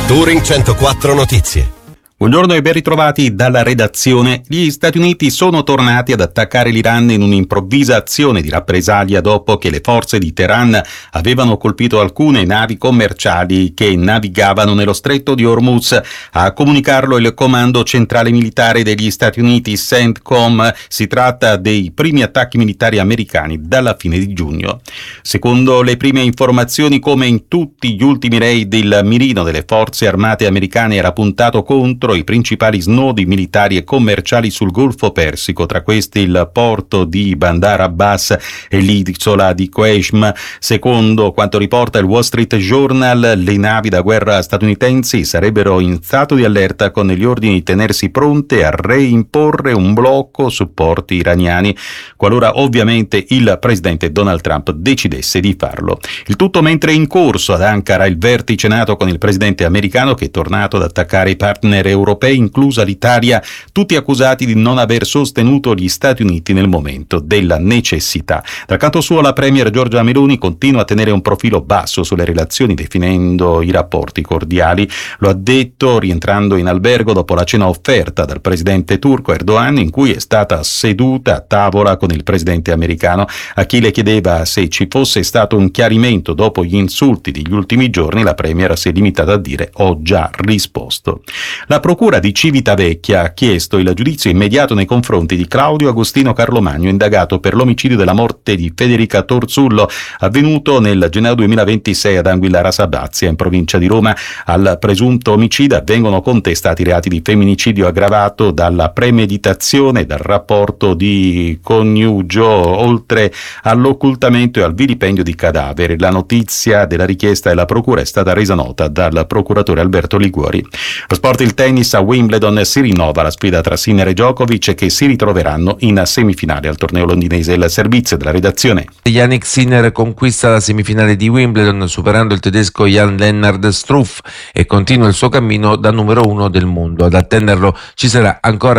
Touring 104 Notizie. Buongiorno e ben ritrovati dalla redazione. Gli Stati Uniti sono tornati ad attaccare l'Iran in un'improvvisa azione di rappresaglia dopo che le forze di Teheran avevano colpito alcune navi commerciali che navigavano nello stretto di Hormuz. A comunicarlo il Comando Centrale Militare degli Stati Uniti, CENTCOM. Si tratta dei primi attacchi militari americani dalla fine di giugno. Secondo le prime informazioni, come in tutti gli ultimi raid, il mirino delle forze armate americane era puntato contro i principali snodi militari e commerciali sul Golfo Persico, tra questi il porto di Bandar Abbas e l'isola di Qashm. Secondo quanto riporta il Wall Street Journal, le navi da guerra statunitensi sarebbero in stato di allerta con gli ordini di tenersi pronte a reimporre un blocco su porti iraniani, qualora ovviamente il presidente Donald Trump decidesse di farlo. Il tutto mentre è in corso ad Ankara il vertice NATO con il presidente americano, che è tornato ad attaccare i partner europei, inclusa l'Italia, tutti accusati di non aver sostenuto gli Stati Uniti nel momento della necessità. Dal canto suo, la premier Giorgia Meloni continua a tenere un profilo basso sulle relazioni, definendo i rapporti cordiali. Lo ha detto rientrando in albergo dopo la cena offerta dal presidente turco Erdogan, in cui è stata seduta a tavola con il presidente americano. A chi le chiedeva se ci fosse stato un chiarimento dopo gli insulti degli ultimi giorni, la premier si è limitata a dire: ho già risposto. La procura di Civitavecchia ha chiesto il giudizio immediato nei confronti di Claudio Agostino Carlomagno, indagato per l'omicidio della morte di Federica Torzullo, avvenuto nel gennaio 2026 ad Anguillara Sabazia, in provincia di Roma. Al presunto omicida vengono contestati reati di femminicidio aggravato dalla premeditazione, dal rapporto di coniugio, oltre all'occultamento e al vilipendio di cadaveri. La notizia della richiesta della procura è stata resa nota dal procuratore Alberto Liguori. Lo sport, il tennis. A Wimbledon si rinnova la sfida tra Sinner e Djokovic, che si ritroveranno in semifinale al torneo londinese. Il servizio della redazione. Jannik Sinner conquista la semifinale di Wimbledon superando il tedesco Jan-Lennard Struff e continua il suo cammino da numero 1 del mondo. Ad attenderlo ci sarà ancora